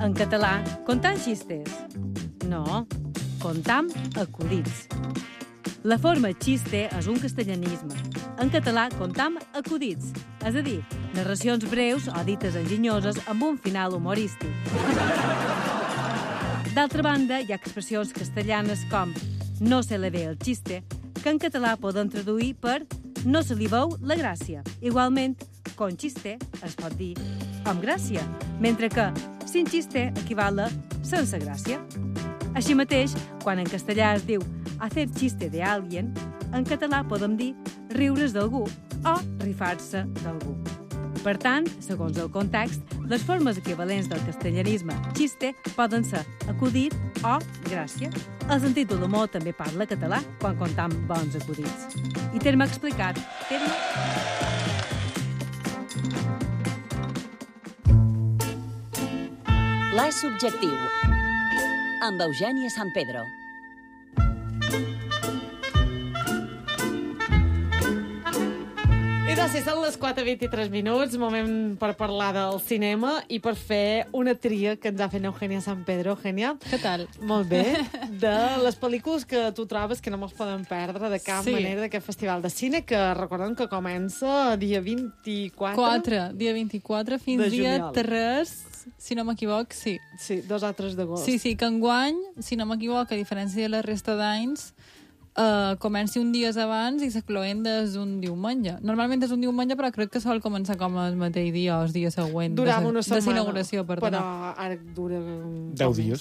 En català, contant xistes. No, contam acudits. La forma xiste és un castellanisme. En català, contam acudits, és a dir, narracions breus o dites enginyoses amb un final humorístic. D'altra banda, hi ha expressions castellanes com no se le ve el xiste, que en català poden traduir per no se li veu la gràcia. Igualment, con xiste es pot dir amb gràcia, mentre que sin xiste equival a sense gràcia. Així mateix, quan en castellà es diu hacer chiste de alguien, en català podem dir riure's d'algú o rifar-se d'algú. Per tant, segons el context, les formes equivalents del castellanisme xiste poden ser acudit o gràcia. El sentit de l'humor també parla català quan contam bons acudits. I terme explicat, terme... Pla subjectiu amb Eugènia San Pedro. I doncs, són les 4:23, moment per parlar del cinema i per fer una tria que ens ha fet Eugènia San Pedro. Eugènia, què tal? Molt bé. De les pel·lícules que tu trobes que no mos poden perdre de cap manera d'aquest festival de cine, que recordem que comença dia 24. Dia 24 fins dia 3, si no m'equivoc, sí. Sí, 2 o 3 d'agost. Sí, que enguany, si no m'equivoc, a diferència de la resta d'anys, comenci un dies abans i s'acloent des un diumenge. Normalment és un diumenge, però crec que sol començar com el mateix dia o el dia següent. Durava una setmana. De l'inauguració, perdona. Però ara dura... 10 dies.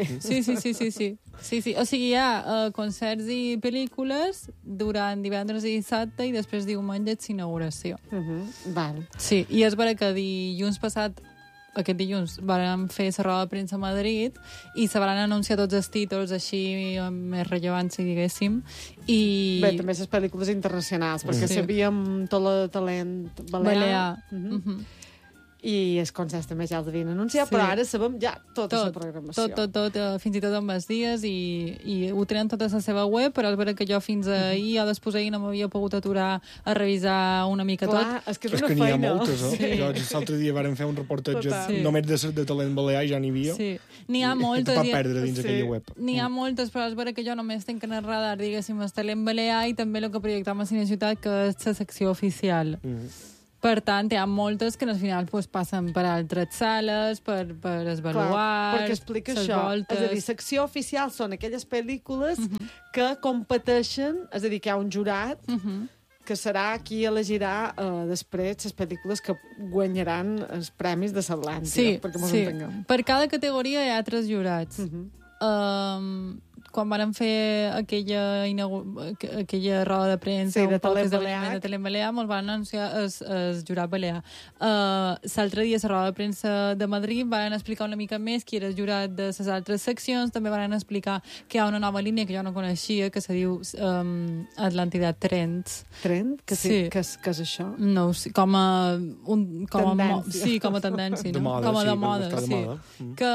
Sí. O sigui, hi ha concerts i pel·lícules durant divendres i dissabte i després diumenge és inauguració. Val. Sí, i és vera que dilluns passat, aquest dilluns, vam fer la roda de premsa a Madrid i se van anunciar tots els títols així més rellevants, si diguéssim. I... Bé, també les pel·lícules internacionals, perquè sabíem tot el talent balear. I els concerts també ja els havien anunciat, però ara sabem ja tota la programació. Tot, fins i tot amb els dies, i ho tenen tot a la seva web, però és vera que jo fins ahir o després ahir no m'havia pogut aturar a revisar una mica tot. Clar, és que és una feina. N'hi ha moltes, Jo l'altre dia vàrem fer un reportatge només de talent balear i ja n'hi havia. Sí, n'hi ha moltes. Que va perdre dins aquella web. N'hi ha moltes, però és vera que jo només tinc en el radar, diguéssim, el talent balear i també el que projectam a Cine Ciutat, que és la secció oficial. Per tant, hi ha moltes que al final passen per altres sales, per esvaluar... Clar, perquè explica això. És a dir, secció oficial són aquelles pel·lícules que competeixen, és a dir, que hi ha un jurat que serà qui elegirà després les pel·lícules que guanyaran els premis de l'Atlàntida, perquè mos entenguem. Per cada categoria hi ha 3 jurats. Quan van fer aquella roda de premsa de talent balear, molt van anunciar el jurat balear. L'altre dia, a la roda de premsa de Madrid, van explicar una mica més qui era el jurat de les altres seccions, també van explicar que hi ha una nova línia que jo no coneixia, que se diu Atlàntida Trends. Trend? Què és això? No, com a tendència. Sí, com a tendència, no? Com a de moda, sí. Que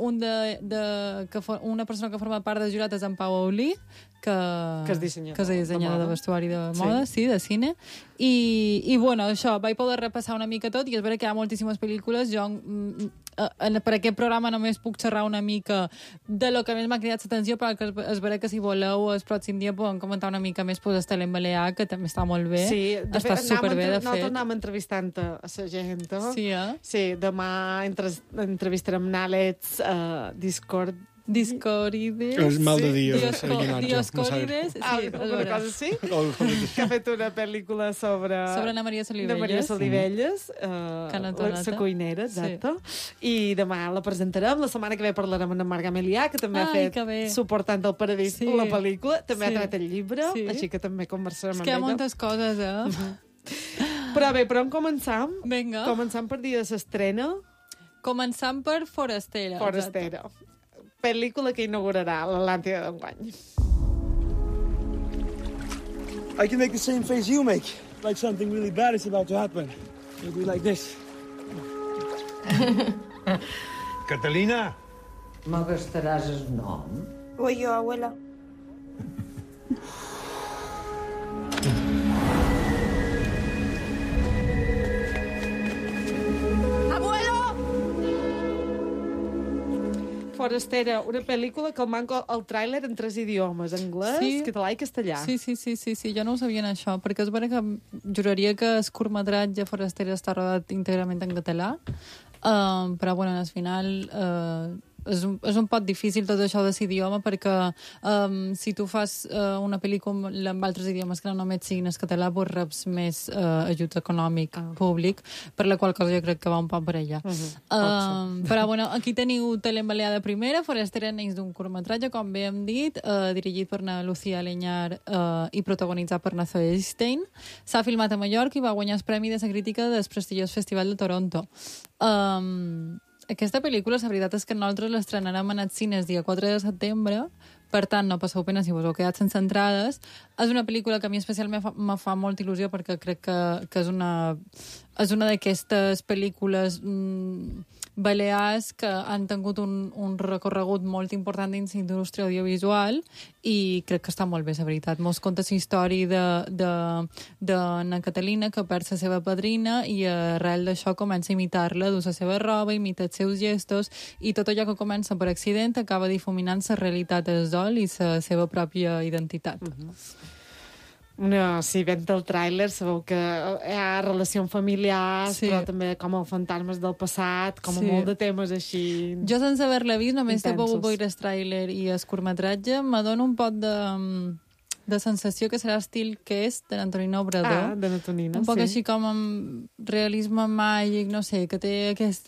una persona que forma part del jurat és en Pau Aulí, que és dissenyador de vestuari de moda, de cine. I bueno, això, vaig poder repassar una mica tot, i és vera que hi ha moltíssimes pel·lícules. Jo, per aquest programa, només puc xerrar una mica de lo que més m'ha cridat l'atenció, però és vera que si voleu el pròxim dia podem comentar una mica més el talent balear, que també està molt bé. Sí, està superbé, de fet. Nosaltres anem entrevistant a la gent. Sí, Sí, demà entrevistarem Nàlets Discorides. És mal de dia. Dioscorides. Alguna cosa així? Que ha fet una pel·lícula sobre Ana Maria Solivelles. La cuinera, exacte. I demà la presentarem. La setmana que ve parlarem amb en Marc Amelià, que també ha fet Suportant el Paradís, la pel·lícula. També ha tret el llibre, així que també conversarem amb ella. És que hi ha moltes coses, Però bé, per on començam? Vinga. Començam per dia de l'estrena. Començam per Forastera. Pel·lícula que inaugurarà l'Atlàntida d'enguany. I can make the same face you make, like something really bad is about to happen. Maybe like this. Catalina! Me gastaràs el nom? Voy yo, abuela. Forastera, una pel·lícula que el manco el tràiler en 3 idiomes, anglès, català i castellà. Sí, jo no ho sabia això, perquè és vera que juraria que el curtmetratge Forastera està rodat íntegrament en català, però bueno, al final és un pot difícil tot això de l'idioma, perquè si tu fas una pel·lícula amb altres idiomes que no només siguin el català, pues reps més ajuts econòmic públic, per la qual cosa jo crec que va un poc per allà. Però bueno, aquí teniu Telembaleada primera, Forastera neix d'un curtmetratge, com bé hem dit, dirigit per Lucía Leñar i protagonitzat per Zoe Stein. S'ha filmat a Mallorca i va guanyar el premi de la crítica del prestigiós Festival de Toronto. Aquesta pel·lícula, la veritat és que nosaltres l'estrenarem en els cines dia 4 de setembre, per tant, no passeu pena si vos heu quedat sense entrades. És una pel·lícula que a mi especialment me fa molta il·lusió perquè crec que és una d'aquestes pel·lícules balears que han tingut un recorregut molt important dins l'indústria audiovisual i crec que està molt bé, la veritat. Mos conta la història d'Anna Catalina, que perd la seva padrina i arrel d'això comença a imitar-la, dur la seva roba, imita els seus gestos i tot allò que comença per accident acaba difuminant la realitat del dol i la seva pròpia identitat. Si veient el tràiler sabeu que hi ha relacions familiars, però també com els fantasmes del passat, com molt de temes així. Jo sense haver-la vist, només he pogut veure el tràiler i el curtmetratge, m'adona un pot de sensació que serà estil que és de l'Antonino Obrador. De l'Antonino, un poc així com amb realisme màgic, no sé, que té aquest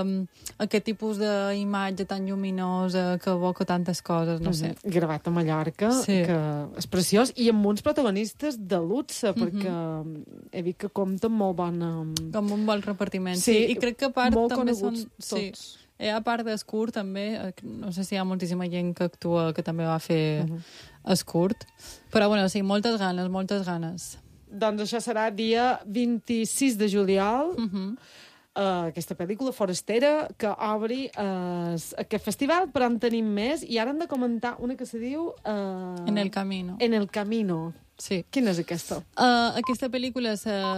tipus d'imatge tan lluminosa que evoca tantes coses, no sé. Gravat a Mallorca, que és preciós, i amb uns protagonistes de luxe, perquè he vist que compta amb molt bona... Com un bon repartiment, sí. I crec que a part molt també coneguts tots. A part d'Escurt, també, no sé si hi ha moltíssima gent que actua que també va fer Escurt. Però, bueno, sí, moltes ganes. Doncs això serà dia 26 de juliol, aquesta pel·lícula Forastera, que obri aquest festival, però en tenim més, i ara hem de comentar una que se diu... En el camino. En el camino. Sí. Quina és aquesta? Aquesta pel·lícula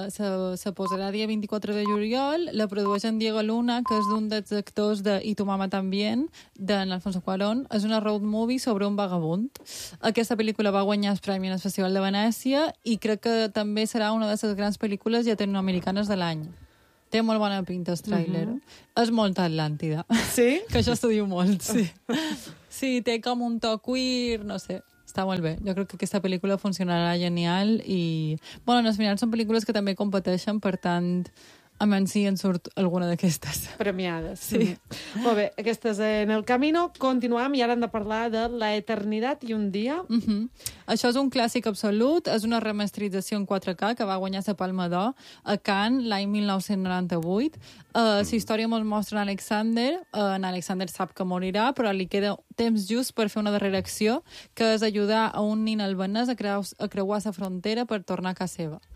se posarà dia 24 de juliol, la produeix en Diego Luna, que és d'un dels actors de I tu mama también, d'en Alfonso Cuarón. És una road movie sobre un vagabund. Aquesta pel·lícula va guanyar el premi en el Festival de Venècia i crec que també serà una de les grans pel·lícules llatinoamericanes de l'any. Té molt bona pinta el tràiler. És molt Atlàntida. Sí? Que això s'ho diu molt, sí. Sí, té com un to queer, no sé. Està molt bé. Jo crec que aquesta pel·lícula funcionarà genial i... Bueno, al final són pel·lícules que també competeixen, per tant, a menys si en surt alguna d'aquestes. Premiades. Sí. Molt bé, aquesta és En el camino. Continuem i ara hem de parlar de La eternidad y un día. Això és un clàssic absolut. És una remasterització en 4K que va guanyar la Palma d'Or a Cannes l'any 1998. La història ens mostra en Alexander sap que morirà, però li queda temps just per fer una darrera acció, que és ajudar a un nin albanès a creuar la frontera per tornar a casa seva.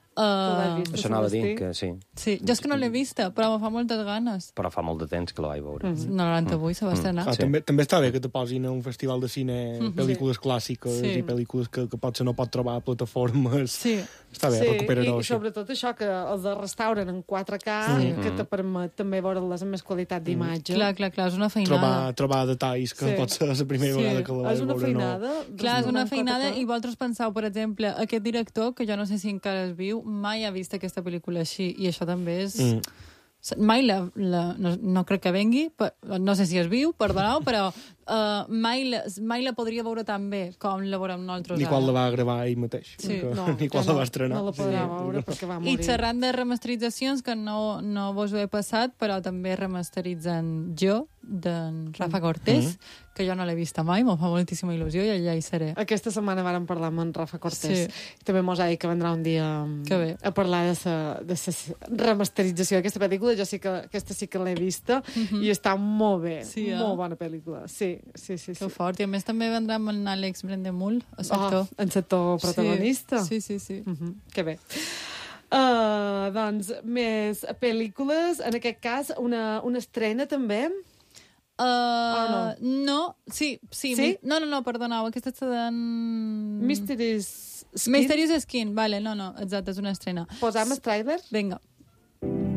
Això anava a dir que sí. Sí, jo és que no l'he vista, però me fa moltes ganes. Però fa molt de temps que la vaig veure. 98 se va estrenar. També està bé que te posin a un festival de cine pel·lícules clàssiques i pel·lícules que potser no pot trobar a plataformes. Sí. Està bé, recuperar-ho. I sobretot això, que els de restauren en 4K, que te permet també veure-les amb més qualitat d'imatge. Clar, és una feinada. Trobar detalls que pot ser la primera vegada que la vaig veure. És una feinada. Clar, és una feinada, i vosaltres penseu, per exemple, aquest director, que jo no sé si encara es viu, mai ha vist aquesta pel·lícula així, i això també és... Mai no crec que vengui, no sé si es viu, perdoneu, però mai la podria veure tan bé com la veurem nosaltres ara. Ni quan la va gravar ell mateix. Ni quan la va estrenar. No la podrà veure perquè va morir. I xerrant de remasteritzacions, que no vos ho he passat, però també remasteritzen Jo, d'en Rafa Cortés, que jo no l'he vista mai, m'ho fa moltíssima il·lusió i allà hi seré. Aquesta setmana vàrem parlar amb en Rafa Cortés. També mos ha dit que vendrà un dia a parlar de la remasterització d'aquesta pel·lícula. Jo sí que aquesta sí que l'he vista i està molt bé. Molt bona pel·lícula. Sí. Que fort. I a més també vendrà amb en Àlex Brendemul, el sector. En sector protagonista. Sí. Que bé. Doncs, més pel·lícules. En aquest cas, una estrena també. No. Sí. No, perdoneu, aquesta és de... Mysterious Skin, vale, no, exacte, és una estrena. Posam el tràiler? Vinga.